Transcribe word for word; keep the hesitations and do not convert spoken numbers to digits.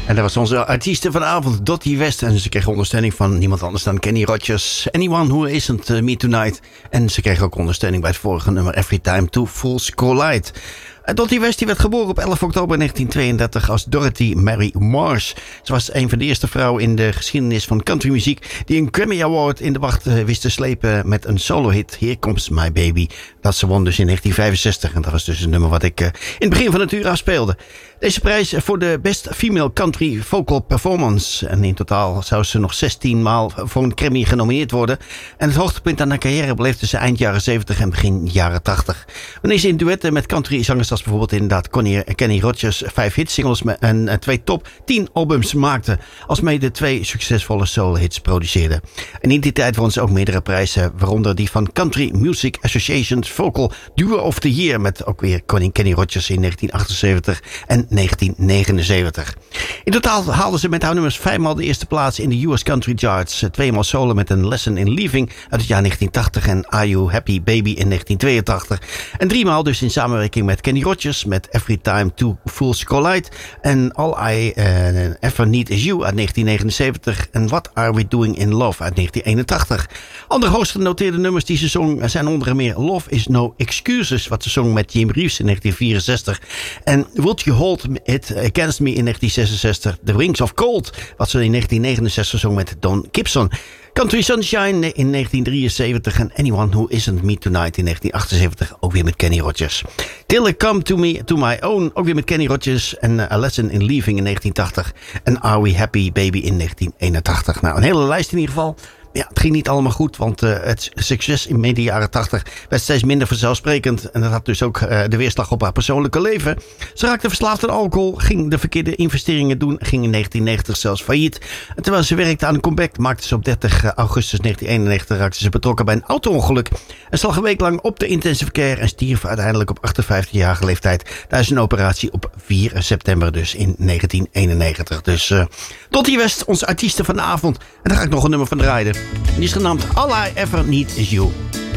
En dat was onze artieste vanavond, Dottie West. En ze kreeg ondersteuning van niemand anders dan Kenny Rogers. Anyone Who Isn't uh, Me Tonight. En ze kreeg ook ondersteuning bij het vorige nummer Every Time Two Fools Collide. Dottie West die werd geboren op elf oktober negentien tweeëndertig als Dorothy Mary Marsh. Ze was een van de eerste vrouwen in de geschiedenis van countrymuziek die een Grammy Award in de wacht wist te slepen met een solo-hit, Here Comes My Baby. Dat ze won dus in negentien vijfenzestig en dat was dus een nummer wat ik uh, in het begin van het uur afspeelde. Deze prijs voor de Best Female Country Vocal Performance. En in totaal zou ze nog zestien maal voor een Grammy genomineerd worden. En het hoogtepunt aan haar carrière beleefde ze eind jaren zeventig en begin jaren tachtig. Wanneer ze in duetten met countryzangers als bijvoorbeeld inderdaad Connie, Kenny Rogers vijf hitsingles en twee top tien albums maakte. Alsmede twee succesvolle solo-hits produceerde. En in die tijd won ze ook meerdere prijzen, waaronder die van Country Music Association's Vocal Duo of the Year met ook weer Connie Kenny Rogers in negentien achtenzeventig en negentien negenenzeventig. In totaal haalden ze met haar nummers vijfmaal de eerste plaats in de U S Country Charts. Tweemaal solo met een Lesson in Leaving uit het jaar negentien tachtig en Are You Happy Baby in negentien tweeëntachtig. En driemaal dus in samenwerking met Kenny Rogers met Every Time Two Fools Collide en All I uh, Ever Need Is You uit negentien negenenzeventig en What Are We Doing in Love uit negentien eenentachtig. Andere hoogst genoteerde nummers die ze zong zijn onder meer Love Is No Excuses, wat ze zong met Jim Reeves in negentien vierenzestig en Would You Hold It Against Me in negentien zesenzestig, The Wings of Cold, wat ze in negentien negenenzestig zong met Don Gibson. Country Sunshine in negentien drieënzeventig en Anyone Who Isn't Me Tonight in negentien achtenzeventig, ook weer met Kenny Rogers. Till I Come To Me To My Own, ook weer met Kenny Rogers en uh, A Lesson in Leaving in negentien tachtig en Are We Happy Baby in negentien eenentachtig. Nou, een hele lijst in ieder geval. Ja, het ging niet allemaal goed, want uh, het succes in midden jaren tachtig werd steeds minder vanzelfsprekend. En dat had dus ook uh, de weerslag op haar persoonlijke leven. Ze raakte verslaafd aan alcohol, ging de verkeerde investeringen doen, ging in negentien negentig zelfs failliet. En terwijl ze werkte aan een comeback, maakte ze op dertig augustus negentien eenennegentig raakte ze betrokken bij een auto-ongeluk. En ze lag een week lang op de intensive care en stierf uiteindelijk op achtenvijftigjarige leeftijd tijdens een operatie op vier september dus in negentien eenennegentig. Dus uh, Dottie West, onze artieste van de avond. En daar ga ik nog een nummer van draaien. Die is genaamd All I Ever Need Is You.